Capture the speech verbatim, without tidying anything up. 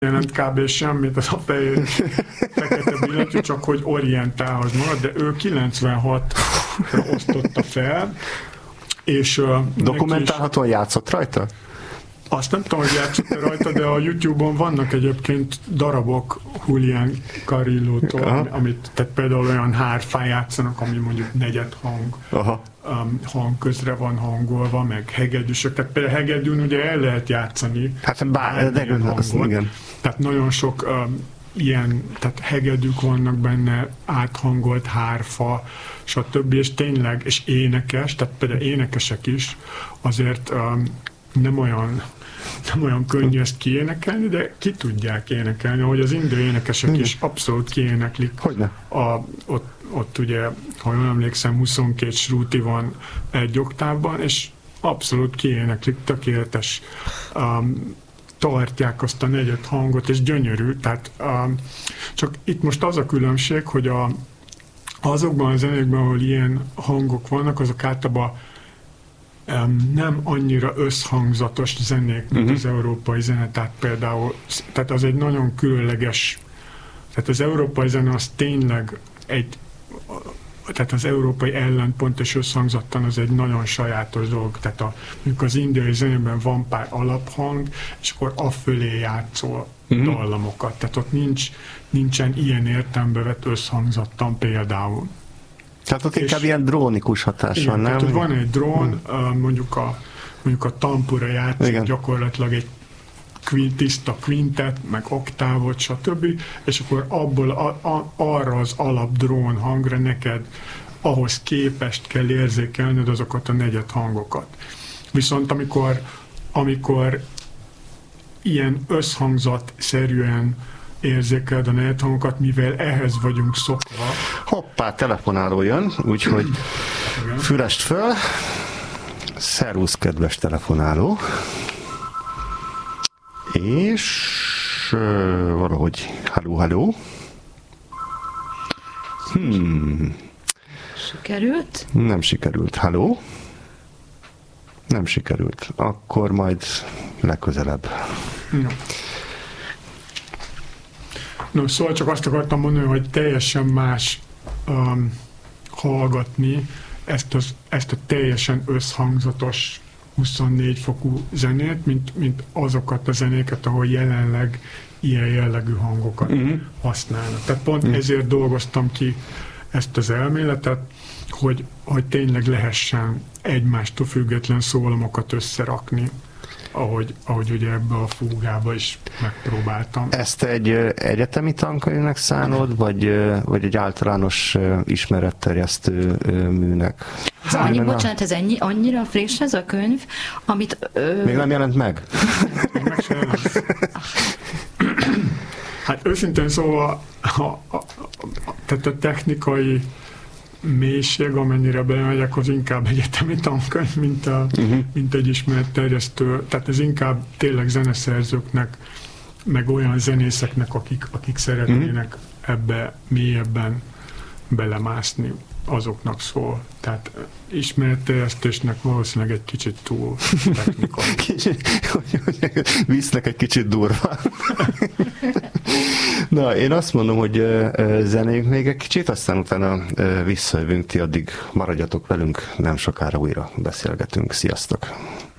jelent kb. Semmit, az a fehér fekete billentyű, csak hogy orientálhoz magad, de ő kilencvenhatra osztotta fel, és uh, dokumentálhatóan játszott rajta? Azt nem tudom, hogy játszott rajta, de a YouTube-on vannak egyébként darabok Julián Carrillo-tól, amit, tehát például olyan hárfán játszanak, ami mondjuk negyed hang, um, hang közre van hangolva, meg hegedűsök, tehát például hegedűn ugye el lehet játszani. Hát bár, de hangon. Igen. Tehát nagyon sok um, ilyen, tehát hegedűk vannak benne, áthangolt hárfa, stb. És tényleg, és énekes, tehát például énekesek is azért um, nem olyan nem olyan könnyű ezt kiénekelni, de ki tudják énekelni, ahogy az indiai énekesek is abszolút kiéneklik. Hogyne? A, ott, ott ugye, ha jól emlékszem, huszonkét sruti van egy oktávban, és abszolút kiéneklik, tökéletes. Um, tartják azt a negyed hangot, és gyönyörű. Tehát um, csak itt most az a különbség, hogy a, azokban a zenékben, ahol ilyen hangok vannak, azok általában Um, nem annyira összhangzatos zenék, mint uh-huh. az európai zene, tehát például, tehát az egy nagyon különleges, tehát az európai zene az tényleg egy, tehát az európai ellenpont és összhangzattan az egy nagyon sajátos dolog, tehát a, mondjuk az indiai zenében van pár alaphang, és akkor afölé játszol uh-huh. dallamokat, tehát ott nincs, nincsen ilyen értelembe vett összhangzattan például. Tehát ott inkább ilyen drónikus hatás igen, van, nem? Tehát, van egy drón, hmm. mondjuk a, mondjuk a tampura játszik igen. gyakorlatilag egy kvint, tiszta kvintet, meg oktávot, stb. És akkor abból a, a, arra az alap drón hangra neked ahhoz képest kell érzékelned azokat a negyed hangokat. Viszont amikor, amikor ilyen összhangzatszerűen érzékeled a negyed hangokat, mivel ehhez vagyunk szokva. Hoppá, telefonáló jön, úgyhogy fülest föl. Szervusz, kedves telefonáló. És uh, valahogy halló, halló. Hmm. Sikerült? Nem sikerült. Halló? Nem sikerült. Akkor majd legközelebb. No. No, szóval csak azt akartam mondani, hogy teljesen más um, hallgatni ezt, az, ezt a teljesen összhangzatos huszonnégy fokú zenét, mint, mint azokat a zenéket, ahol jelenleg ilyen jellegű hangokat uh-huh. használnak. Tehát pont uh-huh. ezért dolgoztam ki ezt az elméletet, hogy, hogy tényleg lehessen egymástól független szólamokat összerakni, ahogy, ahogy ugye ebbe a fúgába is megpróbáltam. Ezt egy egyetemi tankönyvnek szánod, vagy, vagy egy általános ismeretterjesztő műnek? Ez annyi, bocsánat, ez ennyi, annyira friss ez a könyv, amit... Ö... Még nem jelent meg? Még meg sem jelent. Hát őszintén szóval a, a, a, a, tehát a technikai mélység, amennyire belemegyek, az inkább egyetemi tankönyv, mint, a, uh-huh. mint egy ismeretterjesztő. Tehát ez inkább tényleg zeneszerzőknek, meg olyan zenészeknek, akik, akik szeretnének uh-huh. ebbe mélyebben belemászni, azoknak szól. Tehát ismeretterjesztésnek valószínűleg egy kicsit túl technikai. Visznek egy kicsit durva. Na, én azt mondom, hogy zenéljünk még egy kicsit, aztán utána visszajövünk, ti addig maradjatok velünk, nem sokára újra beszélgetünk. Sziasztok!